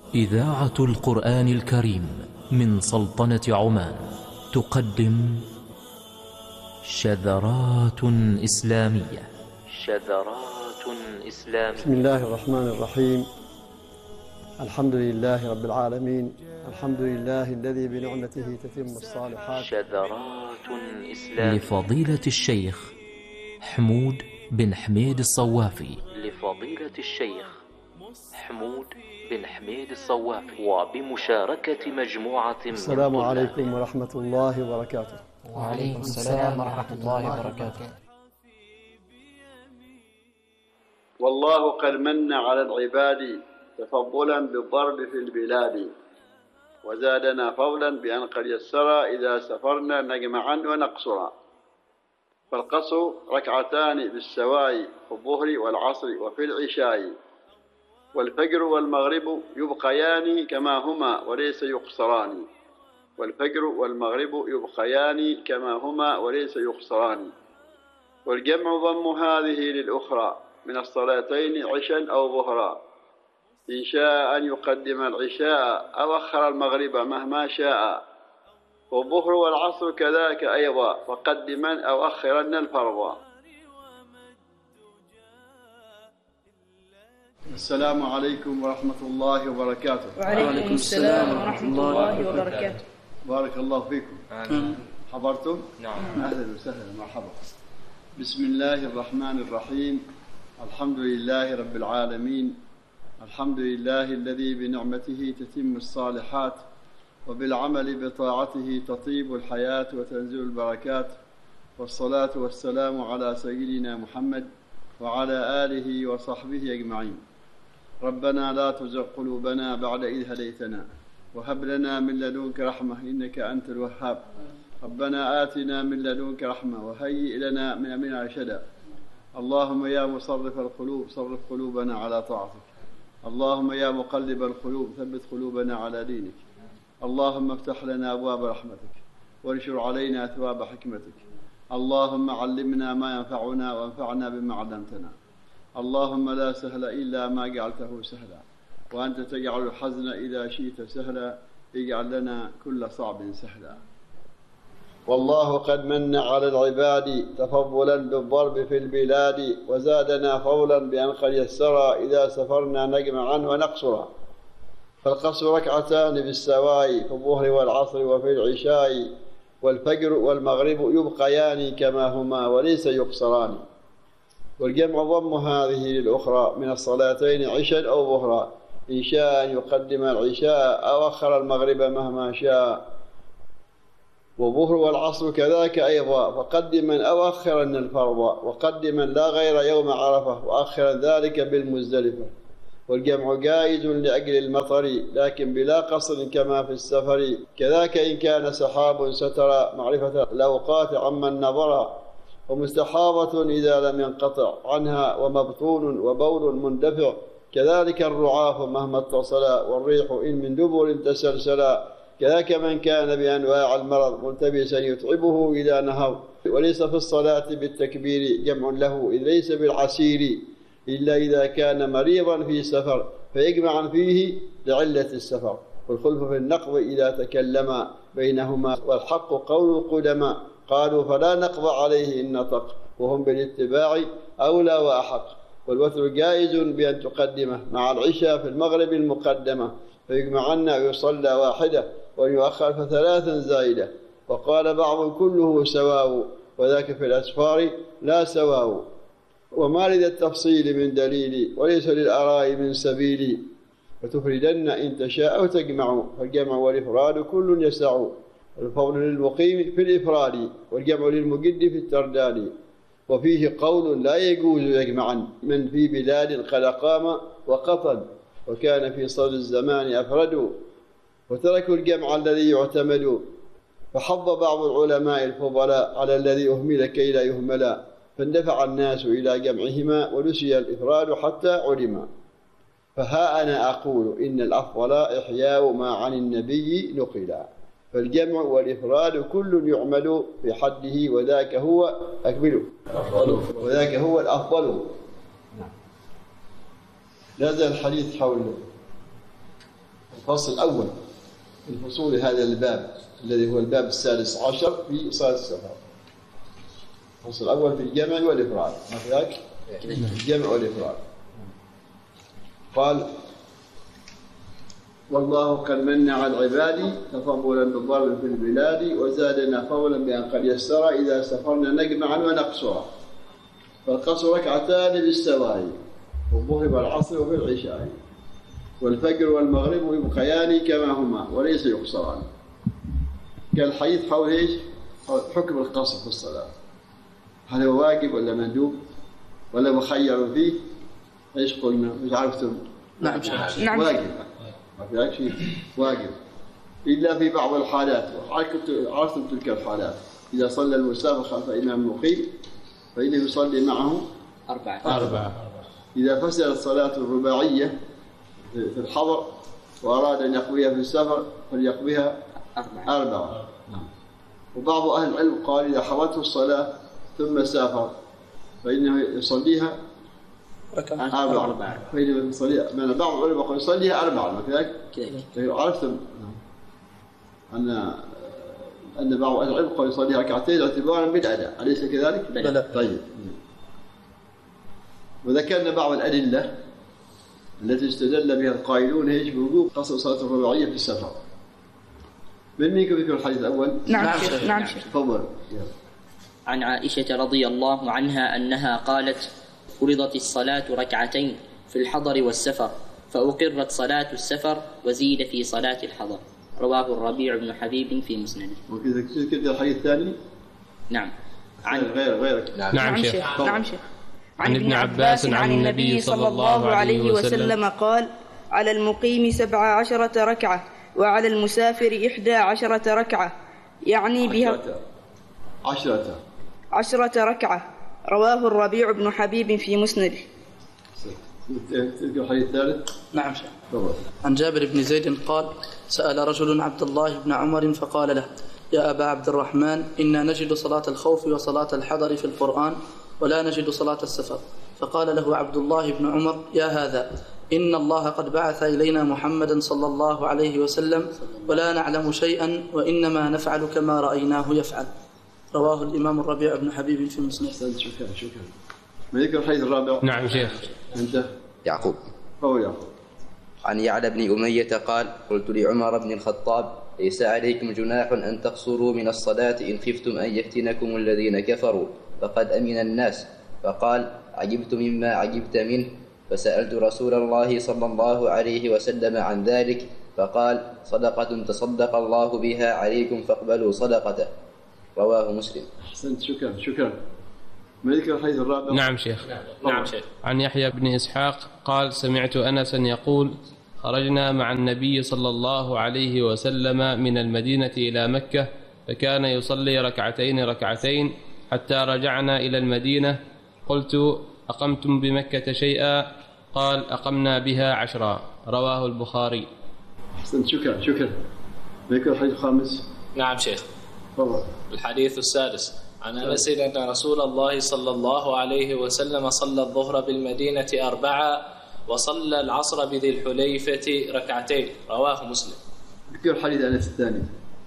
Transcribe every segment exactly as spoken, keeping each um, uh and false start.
إذاعة القرآن الكريم من سلطنة عمان تقدم شذرات إسلامية. شذرات إسلامية. بسم الله الرحمن الرحيم. الحمد لله رب العالمين، الحمد لله الذي بنعمته تتم الصالحات. شذرات إسلامية لفضيلة الشيخ حمود بن حميد الصوافي. لفضيلة الشيخ حمود بن حميد الصوافي وبمشاركة مجموعة من السلام عليكم ورحمة الله وبركاته. وعليكم السلام ورحمة الله وبركاته. والله قد من على العباد تفضلا بالضرب في البلاد، وزادنا فضلا بأن قد يسر إذا سفرنا نجمعا ونقصرا. فالقصر ركعتان بالسواء في الظهر والعصر وفي العشاء، والفجر والمغرب يبقيان كما هما وليس يقصران. والفجر والمغرب يبقيان كما هما وليس يقصران. والجمع ضم هذه للأخرى من الصلاتين عشا أو ظهرا، إن شاء أن يقدم العشاء أو أخر المغرب مهما شاء. والظهر والعصر كذاك أيضا، فقدما أو أخرن الفرض. السلام عليكم ورحمة الله وبركاته. وعليكم السلام ورحمة الله وبركاته. بارك الله فيكم. آمين. حضرتم؟ نعم. أهلا وسهلا، مرحبا. بسم الله الرحمن الرحيم. الحمد لله رب العالمين، الحمد لله الذي بنعمته تتم الصالحات، وبالعمل بطاعته تطيب الحياة وتنزل البركات. والصلاة والسلام على سيدنا محمد وعلى آله وصحبه أجمعين. ربنا لا تزغ قلوبنا بعد إذ هديتنا، وهب لنا من لدنك رحمة إنك أنت الوهاب. ربنا آتنا من لدنك رحمة وهيئ لنا من أمرنا رشدا. اللهم يا مصرف القلوب صرف قلوبنا على طاعتك. اللهم يا مقلب القلوب ثبت قلوبنا على دينك. اللهم افتح لنا أبواب رحمتك وانشر علينا ثواب حكمتك. اللهم علمنا ما ينفعنا وانفعنا بما علمتنا. اللهم لا سهل إلا ما جعلته سهلا، وأنت تجعل الحزن إذا شئت سهلا. اجعل لنا كل صعب سهلا. والله قد من على العباد تفضلا بالضرب في البلاد، وزادنا فضلا بأن قد يسر إذا سفرنا نجمعا ونقصرا. فالقصر ركعتان بالسواء في الظهر والعصر وفي العشاء، والفجر والمغرب يبقيان كما هما وليس يقصران. والجمع ضم هذه للأخرى من الصلاتين عشا أو ظهرا، إن شاء أن يقدم العشاء أو أخر المغرب مهما شاء. والظهر والعصر كذاك أيضا، فقدما أو أخرن الفرض. وقدما لا غير يوم عرفة، وأخرا ذلك بالمزدلفة. والجمع جائز لأجل المطر، لكن بلا قصر كما في السفر. كذاك إن كان سحاب ستر معرفة الأوقات عمن نظر. ومستحاضة إذا لم ينقطع عنها، ومبطون وبول مندفع. كذلك الرعاف مهما اتصلا، والريح إن من دبر تسلسلا. كذاك من كان بأنواع المرض ملتبسا يتعبه إذا نهض. وليس في الصلاة بالتكبير جمع له، إذ ليس بالعسير إلا إذا كان مريضا في سفر، فيجمع فيه لعلة السفر. والخلف في النقض إذا تكلم بينهما، والحق قول القدماء قالوا فلا نقض عليه إن نطق، وهم بالاتباع أولى وأحق. والوتر جائز بأن تقدمه مع العشاء في المغرب المقدمة، فيجمعن ويصلى واحدة، ويؤخر فثلاثا زائدة. وقال بعض كله سواء، وذاك في الأسفار لا سواء. وما لذا التفصيل من دليل، وليس للآراء من سبيل. وتفردن إن تشاء وتجمع، فالجمع والإفراد كل يسع. الفضل للمقيم في الإفراد، والجمع للمجد في الترداد. وفيه قول لا يجوز يجمعا من في بلاد قد قام وقطن، وكان في صدر الزمان أفردوا. وتركوا الجمع الذي يعتمد، فحض بعض العلماء الفضلاء على الذي أهمل كي لا يهملا. فاندفع الناس إلى جمعهما، ونسي الإفراد حتى علما. فها أنا أقول إن الأفضل إحياء ما عن النبي نقلا. فالجمع والإفراد كل يعمل في حده، وذاك هو أكمله وذاك هو الأفضل. لا زال الحديث حول الفصل الأول من فصول هذا الباب الذي هو الباب السادس عشر في صلاة السفر. الفصل الأول في الجمع والإفراد، ما في ذاك؟ الجمع والإفراد. قال: والله قد من على العباد تفضلا بالضرب في البلاد، وزادنا فضلا بأن قد يسر إذا سفرنا نجمعا ونقصرا، فالقصر ركعتان بالسواي، والظهر والعصر وفي العشاء، والفجر والمغرب يبقيان كما هما وليس يقصران. قال الحديث حول ايش؟ حكم القصر في الصلاة، هل هو واجب ولا مندوب ولا مخير فيه؟ ايش قلنا؟ مش عرفتم؟ نعم نعم واجب، ما في شيء واجب إلا في بعض الحالات. عرفتم تلك الحالات: إذا صلى المسافر خلف إمام مقيم فإنه يصلي معه أربعة أربعة. إذا فسدت الصلاة الرباعية في الحضر وأراد أن يقضيها في السفر فليقضيها أربعة. أربعة. وبعض أهل العلم قال: إذا حضرته الصلاة ثم سافر فإنه يصليها أربعة. فإنه يصليها، من بعض العلماء قال يصليها أربعة. كذلك عرفتم أن أن بعض أهل العلم قال يصليها ركعتين اعتبارا بالأداء، أليس كذلك؟ بلى. طيب. وذكرنا بعض الأدلة التي استدل بها القائلون يجب وجوب قصر صلاة الرباعية في السفر. من منكم ذكر الحديث الأول؟ نعم شيخ. نعم شيخ. تفضل. عن عائشة رضي الله عنها أنها قالت: فرضت الصلاة ركعتين في الحضر والسفر، فأقرت صلاة السفر وزيد في صلاة الحضر. رواه الربيع بن حبيب في مسنده. وكذا كذا الحديث الثاني؟ نعم. عن غير غيرك. نعم, نعم شيخ. نعم شيخ. عن ابن عباس عن النبي صلى الله عليه وسلم قال: على المقيم سبع عشرة ركعة، وعلى المسافر إحدى عشرة ركعة، يعني بها عشرة عشرة ركعة. رواه الربيع بن حبيب في مسنده. تذكر الحديث الثالث؟ نعم شيخ. عن جابر بن زيد قال: سأل رجل عبد الله بن عمر فقال له: يا أبا عبد الرحمن، إنا نجد صلاة الخوف وصلاة الحضر في القرآن ولا نجد صلاة السفر. فقال له عبد الله بن عمر: يا هذا، إن الله قد بعث إلينا محمدا صلى الله عليه وسلم ولا نعلم شيئا، وإنما نفعل كما رأيناه يفعل. رواه الإمام الربيع بن حبيب في مسنده. شكرا شكرا. ما ذكر الحديث الرابع؟ نعم شيخ. أنت؟ يعقوب. هو يعقوب. عن يعلى بن أمية قال: قلت لعمر بن الخطاب: ليس عليكم جناح أن تقصروا من الصلاة إن خفتم أن يفتنكم الذين كفروا فقد أمن الناس. فقال: عجبت مما عجبت منه، فسألت رسول الله صلى الله عليه وسلم عن ذلك، فقال: صدقة تصدق الله بها عليكم فاقبلوا صدقته. رواه مسلم. أحسنت. شكرا شكرا. ما ذكر الحديث الرابع؟ نعم شيخ. نعم شيخ. عن يحيى بن إسحاق قال: سمعت أنسا يقول: خرجنا مع النبي صلى الله عليه وسلم من المدينة إلى مكة، فكان يصلي ركعتين ركعتين حتى رجعنا إلى المدينة. قلت: أقمتم بمكة شيئا؟ قال: أقمنا بها عشرا. رواه البخاري. أحسنت. شكرا شكرا. ما ذكر الحديث الخامس؟ نعم شيخ. تفضل. الحديث السادس. عن أنس أن رسول الله صلى الله عليه وسلم صلى الظهر بالمدينة أربعة، وصلى العصر بذي الحليفة ركعتين. رواه مسلم. ذكر الحديث أنس الثاني.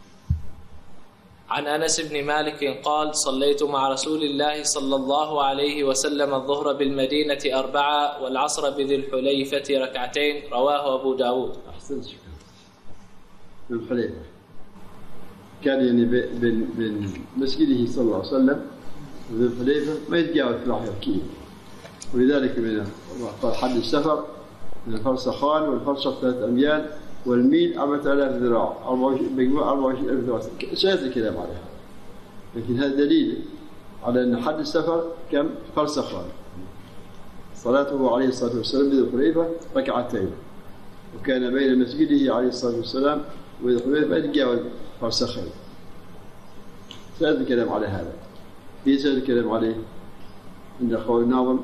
عن أنس بن مالك قال: صليت مع رسول الله صلى الله عليه وسلم الظهر بالمدينة أربعة، والعصر بذي الحليفة ركعتين. رواه أبو داود. أحسنت. شكرا. ذي الحليفة كان يعني بين بين مسجده صلى الله عليه وسلم وذي الحليفة ما يتجاوز ثلاثة كيلو، ولذلك من قال حد السفر من الفرسخان، والفرسخ ثلاثة أميال، والميل أربعة آلاف ذراع، مجموع أربعة وعشرين ألف ذراع. سيأتي الكلام عليها، لكن هذا دليل على أن حد السفر كم؟ فرسخان. صلاته عليه الصلاة والسلام بذي الحليفة ركعتين، وكان بين مسجده عليه الصلاة والسلام وذي الحليفة ما يتجاوز فرسخين. سيأتي الكلام على هذا. في سيأتي الكلام عليه عند قول الناظم: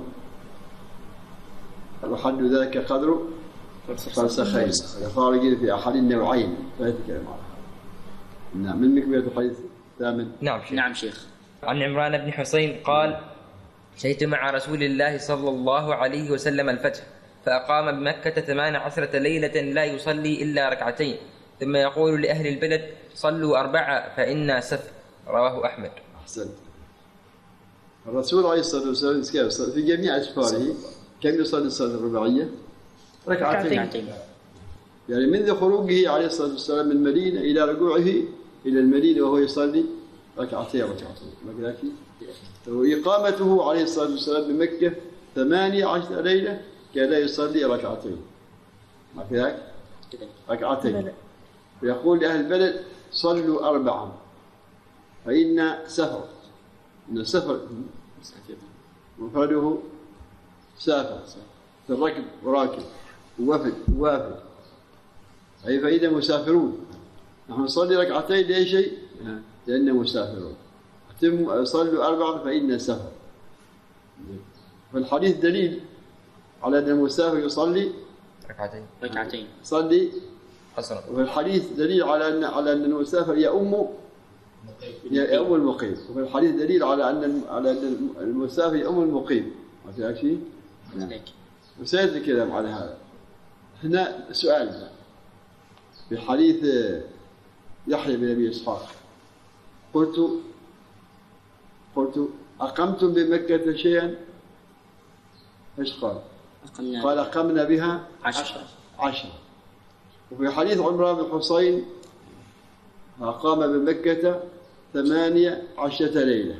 وحد ذاك قدر فرسخين خارجين في أحد النوعين. سيأتي الكلام على هذا. نعم. من مكملة الحديث الثامن؟ نعم شيخ. نعم شيخ. عن عمران بن حسين قال: شهدت مع رسول الله صلى الله عليه وسلم الفتح، فأقام بمكة ثمان عشرة ليلة لا يصلي إلا ركعتين، ثم يقول لأهل البلد صلوا أربعة فإنا سفر. رواه أحمد. أحسنت. الرسول عليه الصلاة والسلام في جميع أسفاره كم يصلي الصلاة الرباعية؟ ركعتين. يعني منذ خروجه عليه الصلاة والسلام من المدينة إلى رجوعه إلى المدينة وهو يصلي ركعتين ركعتين. وإقامته عليه الصلاة والسلام بمكة ثمانية عشر ليلة كان يصلي ركعتين. ما في ذاك؟ ركعتين. ويقول لأهل البلد صلوا أربعا فإن سفر. إن سفر مفرده سافر، في الركب وراكب ووفد ووافد، أي فإذا مسافرون. نحن نصلي ركعتين لأي شيء؟ لأننا مسافرون. صلوا أربعا فإن سفر. فالحديث دليل على أن المسافر يصلي ركعتين ركعتين يصلي حسنا. وفي الحديث دليل على أن على أن المسافر يؤم يؤم المقيم. وفي الحديث دليل على أن على أن المسافر يؤم المقيم. ما في شيء؟ وسيأتي الكلام على هذا. هنا سؤال في حديث يحيى بن أبي إسحاق. قلت قلت أقمتم بمكة شيئا؟ إيش قال؟ أقمنا قال أقمنا بها عشرة عشرة. وفي حديث عمران بن حصين أقام بمكة ثمانية عشرة ليلة.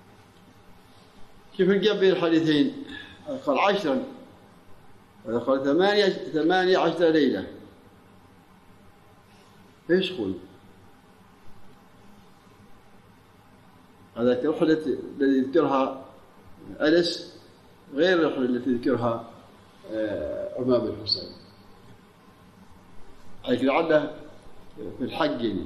كيف الجاب بين الحديثين؟ قال عشرا قال ثمانية ثمانية عشرة ليلة. إيش قل؟ هذا الرحلة التي يذكرها أنس غير الرحلة التي يذكرها عمران بن حصين. حيث لعله في الحج يعني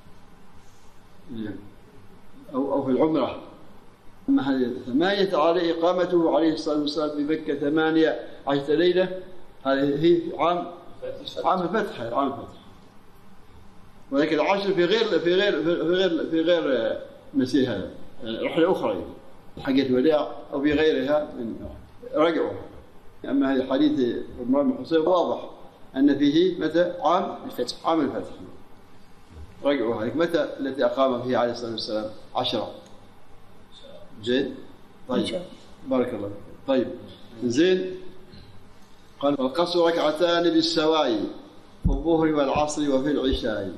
أو أو في العمرة. أما هذه ثمانية على إقامته عليه الصلاة والسلام بمكة ثمانية عشرة ليلة، هذه هي عام عام الفتح عام الفتح. ولكن العشر في غير في غير في غير في غير مسير هذا، يعني رحلة أخرى حقة وداع أو في غيرها من رجعوا. أما هذا حديث عمران بن حصين واضح أن فيه متى عام الفتح عام الفتح رجعوا. هذه متى التي أقام فيها عليه الصلاة والسلام؟ عشرة. زين. طيب بارك الله فيك. طيب زين. قال والقصر ركعتان بالسواي في الظهر والعصر وفي العشاء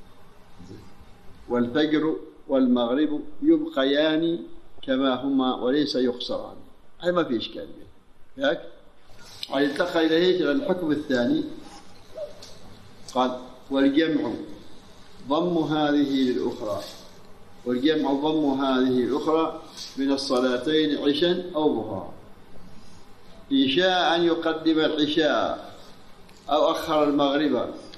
والفجر والمغرب يبقيان كما هما وليس يخسران. هذا ما في إشكال به. هيك يلتقى إليه الحكم الثاني. قال والجمع ضم هذه للأخرى، والجمع ضم هذه الأخرى من الصلاتين عشاء أو ظهرا. إن شاء أن يقدم العشاء أو أخر المغرب